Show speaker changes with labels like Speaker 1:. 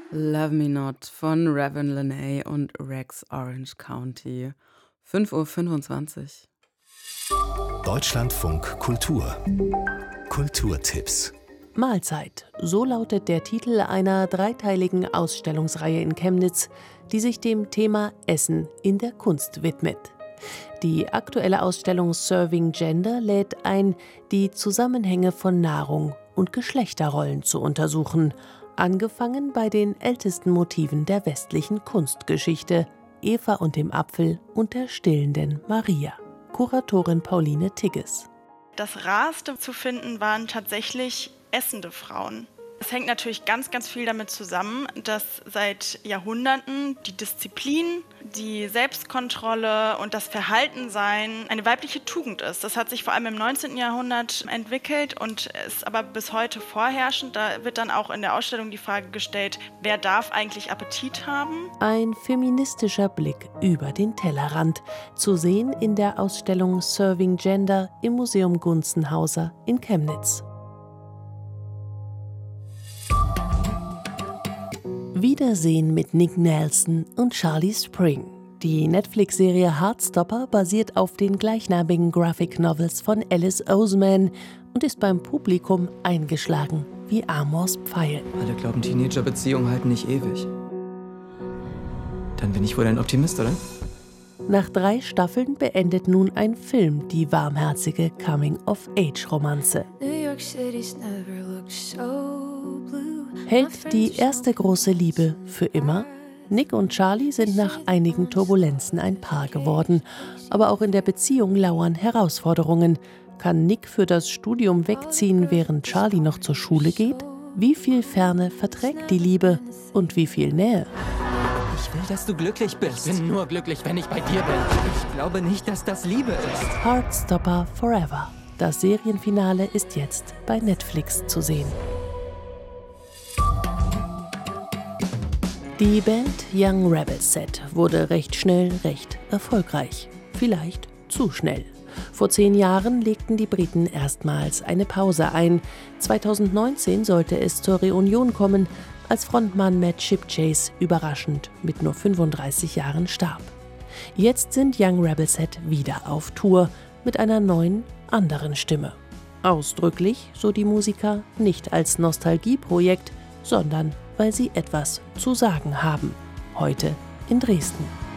Speaker 1: Love Me Not von Raven Lenae und Rex Orange County. 5:25 Uhr.
Speaker 2: Deutschlandfunk Kultur. Kulturtipps.
Speaker 3: Mahlzeit, so lautet der Titel einer dreiteiligen Ausstellungsreihe in Chemnitz, die sich dem Thema Essen in der Kunst widmet. Die aktuelle Ausstellung Serving Gender lädt ein, die Zusammenhänge von Nahrung und Geschlechterrollen zu untersuchen, angefangen bei den ältesten Motiven der westlichen Kunstgeschichte, Eva und dem Apfel und der stillenden Maria. Kuratorin Pauline Tigges.
Speaker 4: Das Rarste zu finden waren tatsächlich essende Frauen. Es hängt natürlich ganz, ganz viel damit zusammen, dass seit Jahrhunderten die Disziplin, die Selbstkontrolle und das Verhaltensein eine weibliche Tugend ist. Das hat sich vor allem im 19. Jahrhundert entwickelt und ist aber bis heute vorherrschend. Da wird dann auch in der Ausstellung die Frage gestellt, wer darf eigentlich Appetit haben?
Speaker 3: Ein feministischer Blick über den Tellerrand, zu sehen in der Ausstellung Serving Gender im Museum Gunzenhauser in Chemnitz. Wiedersehen mit Nick Nelson und Charlie Spring. Die Netflix-Serie Heartstopper basiert auf den gleichnamigen Graphic Novels von Alice Oseman und ist beim Publikum eingeschlagen wie Amors Pfeil.
Speaker 5: Alle glauben, Teenager-Beziehungen halten nicht ewig. Dann bin ich wohl ein Optimist, oder?
Speaker 3: Nach 3 Staffeln beendet nun ein Film die warmherzige Coming-of-Age-Romanze. Hält die erste große Liebe für immer? Nick und Charlie sind nach einigen Turbulenzen ein Paar geworden. Aber auch in der Beziehung lauern Herausforderungen. Kann Nick für das Studium wegziehen, während Charlie noch zur Schule geht? Wie viel Ferne verträgt die Liebe und wie viel Nähe?
Speaker 5: Ich will, dass du glücklich bist. Ich bin nur glücklich, wenn ich bei dir bin. Ich glaube nicht, dass das Liebe ist.
Speaker 3: Heartstopper Forever. Das Serienfinale ist jetzt bei Netflix zu sehen. Die Band Young Rebels Set wurde recht schnell recht erfolgreich. Vielleicht zu schnell. Vor 10 Jahren legten die Briten erstmals eine Pause ein. 2019 sollte es zur Reunion kommen, als Frontmann Matt Shipchase überraschend mit nur 35 Jahren starb. Jetzt sind Young Rebels Set wieder auf Tour mit einer neuen, anderen Stimme. Ausdrücklich, so die Musiker, nicht als Nostalgieprojekt, sondern weil sie etwas zu sagen haben. Heute in Dresden.